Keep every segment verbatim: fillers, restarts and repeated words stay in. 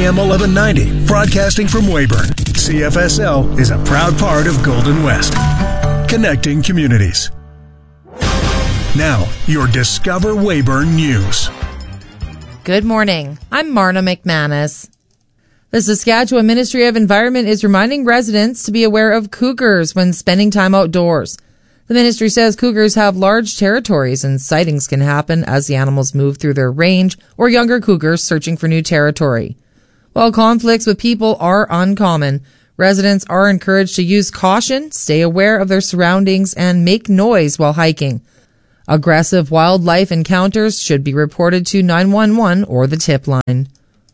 A M eleven ninety, broadcasting from Weyburn. C F S L is a proud part of Golden West, connecting communities. Now, your Discover Weyburn News. Good morning. I'm Marna McManus. The Saskatchewan Ministry of Environment is reminding residents to be aware of cougars when spending time outdoors. The ministry says cougars have large territories and sightings can happen as the animals move through their range or younger cougars searching for new territory. While conflicts with people are uncommon, residents are encouraged to use caution, stay aware of their surroundings, and make noise while hiking. Aggressive wildlife encounters should be reported to nine one one or the tip line.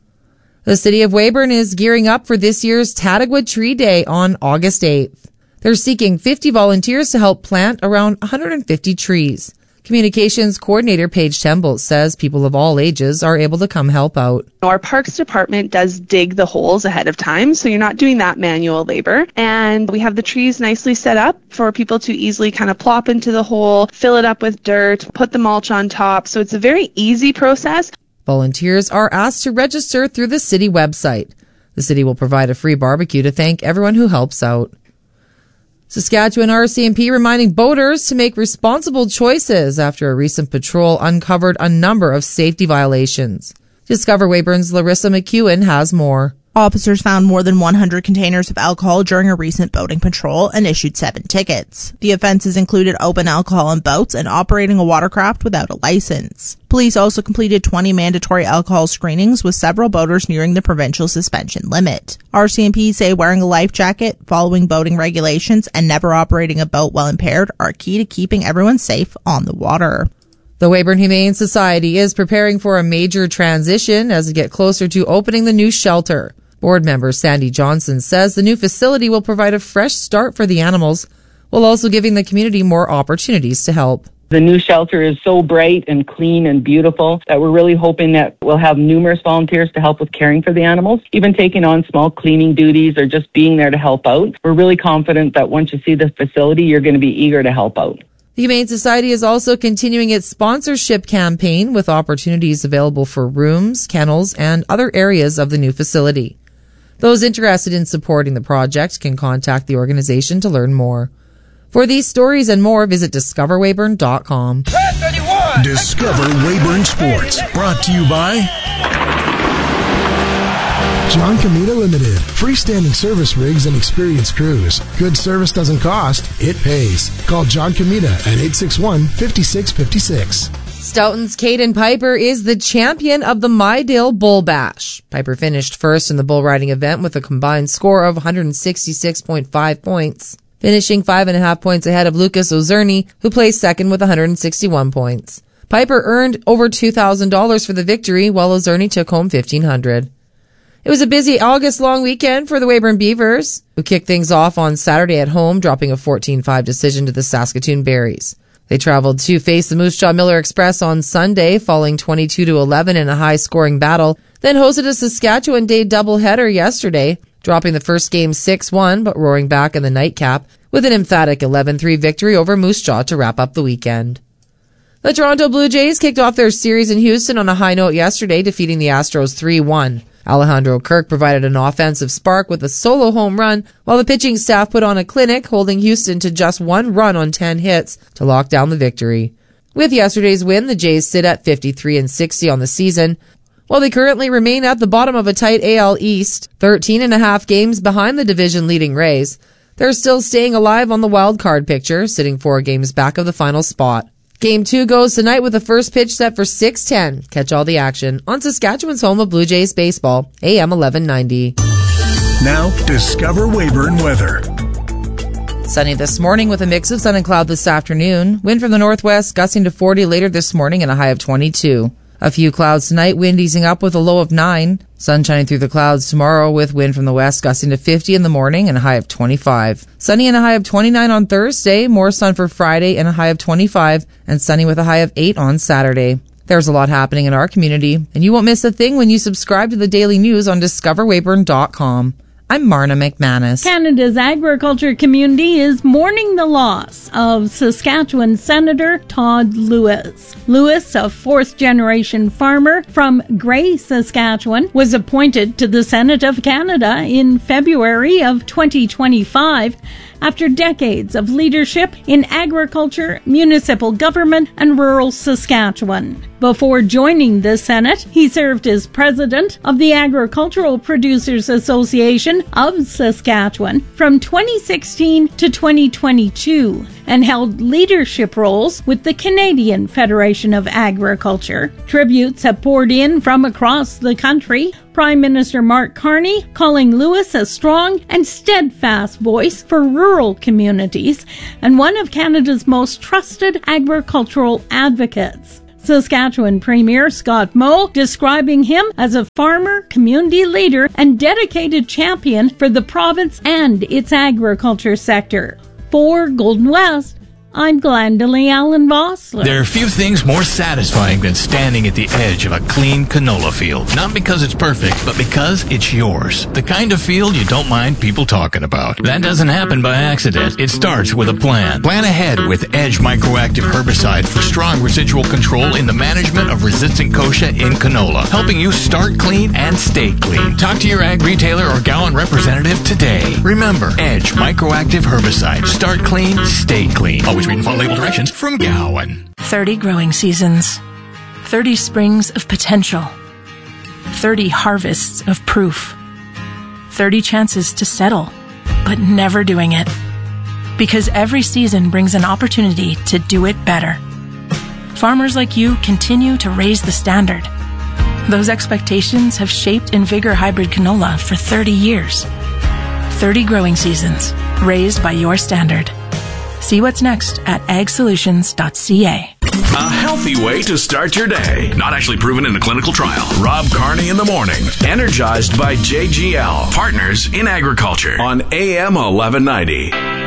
The City of Weyburn is gearing up for this year's Tadagwa Tree Day on August eighth. They're seeking fifty volunteers to help plant around one hundred fifty trees. Communications Coordinator Paige Temple says people of all ages are able to come help out. Our Parks Department does dig the holes ahead of time, so you're not doing that manual labor. And we have the trees nicely set up for people to easily kind of plop into the hole, fill it up with dirt, put the mulch on top. So it's a very easy process. Volunteers are asked to register through the city website. The city will provide a free barbecue to thank everyone who helps out. Saskatchewan R C M P reminding boaters to make responsible choices after a recent patrol uncovered a number of safety violations. Discover Weyburn's Larissa McEwen has more. Officers found more than one hundred containers of alcohol during a recent boating patrol and issued seven tickets. The offenses included open alcohol on boats and operating a watercraft without a license. Police also completed twenty mandatory alcohol screenings with several boaters nearing the provincial suspension limit. R C M P say wearing a life jacket, following boating regulations, and never operating a boat while impaired are key to keeping everyone safe on the water. The Weyburn Humane Society is preparing for a major transition as it gets closer to opening the new shelter. Board member Sandy Johnson says the new facility will provide a fresh start for the animals, while also giving the community more opportunities to help. The new shelter is so bright and clean and beautiful that we're really hoping that we'll have numerous volunteers to help with caring for the animals, even taking on small cleaning duties or just being there to help out. We're really confident that once you see the facility, you're going to be eager to help out. The Humane Society is also continuing its sponsorship campaign with opportunities available for rooms, kennels, and other areas of the new facility. Those interested in supporting the project can contact the organization to learn more. For these stories and more, visit discover weyburn dot com. Discover Weyburn Sports, brought to you by John Comita Limited. Freestanding service rigs and experienced crews. Good service doesn't cost, it pays. Call John Comita at eight six one, five six five six. Stoughton's Caden Piper is the champion of the Mydale Bull Bash. Piper finished first in the bull riding event with a combined score of one hundred sixty-six point five points, finishing five and a half points ahead of Lucas Ozerny, who placed second with one hundred sixty-one points. Piper earned over two thousand dollars for the victory, while Ozerny took home fifteen hundred dollars. It was a busy August-long weekend for the Weyburn Beavers, who kicked things off on Saturday at home, dropping a fourteen five decision to the Saskatoon Berries. They traveled to face the Moose Jaw Miller Express on Sunday, falling twenty-two to eleven in a high-scoring battle, then hosted a Saskatchewan Day doubleheader yesterday, dropping the first game six one, but roaring back in the nightcap with an emphatic eleven three victory over Moose Jaw to wrap up the weekend. The Toronto Blue Jays kicked off their series in Houston on a high note yesterday, defeating the Astros three one. Alejandro Kirk provided an offensive spark with a solo home run, while the pitching staff put on a clinic, holding Houston to just one run on ten hits to lock down the victory. With yesterday's win, the Jays sit at fifty-three and sixty on the season, while they currently remain at the bottom of a tight A L East, thirteen and a half games behind the division-leading Rays. They're still staying alive on the wild card picture, sitting four games back of the final spot. Game two goes tonight with the first pitch set for six ten. Catch all the action on Saskatchewan's home of Blue Jays baseball, A M eleven ninety. Now, Discover Weyburn weather. Sunny this morning with a mix of sun and cloud this afternoon. Wind from the northwest gusting to forty later this morning and a high of twenty-two. A few clouds tonight, wind easing up with a low of nine. Sun shining through the clouds tomorrow with wind from the west gusting to fifty in the morning and a high of twenty-five. Sunny and a high of twenty-nine on Thursday, more sun for Friday and a high of twenty-five, and sunny with a high of eight on Saturday. There's a lot happening in our community, and you won't miss a thing when you subscribe to the daily news on discover weyburn dot com. I'm Marna McManus. Canada's agriculture community is mourning the loss of Saskatchewan Senator Todd Lewis. Lewis, a fourth-generation farmer from Gray, Saskatchewan, was appointed to the Senate of Canada in February of twenty twenty-five after decades of leadership in agriculture, municipal government, and rural Saskatchewan. Before joining the Senate, he served as president of the Agricultural Producers Association of Saskatchewan from twenty sixteen to twenty twenty-two and held leadership roles with the Canadian Federation of Agriculture. Tributes have poured in from across the country. Prime Minister Mark Carney calling Lewis a strong and steadfast voice for rural communities and one of Canada's most trusted agricultural advocates. Saskatchewan Premier Scott Moe describing him as a farmer, community leader, and dedicated champion for the province and its agriculture sector. For Golden West, I'm Glendalee Allen Vossler. There are few things more satisfying than standing at the edge of a clean canola field. Not because it's perfect, but because it's yours. The kind of field you don't mind people talking about. That doesn't happen by accident. It starts with a plan. Plan ahead with Edge Microactive Herbicide for strong residual control in the management of resistant kochia in canola, helping you start clean and stay clean. Talk to your ag retailer or Gowan representative today. Remember, Edge Microactive Herbicide. Start clean, stay clean. Always read and follow label directions from Gowan. thirty growing seasons. thirty springs of potential. thirty harvests of proof. thirty chances to settle, but never doing it. Because every season brings an opportunity to do it better. Farmers like you continue to raise the standard. Those expectations have shaped Invigor Hybrid Canola for thirty years. thirty growing seasons, raised by your standard. See what's next at ag solutions dot c a. A healthy way to start your day. Not actually proven in a clinical trial. Rob Carney in the morning. Energized by J G L. Partners in Agriculture on A M eleven ninety.